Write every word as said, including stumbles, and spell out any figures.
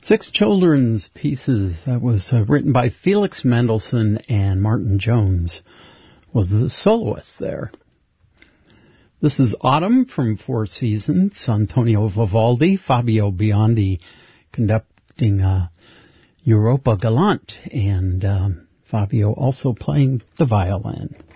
Six children's pieces. That was uh, written by Felix Mendelssohn, and Martin Jones was the soloist there. This is Autumn from Four Seasons. Antonio Vivaldi, Fabio Biondi conducting uh, Europa Galante, and um, Fabio also playing the violin.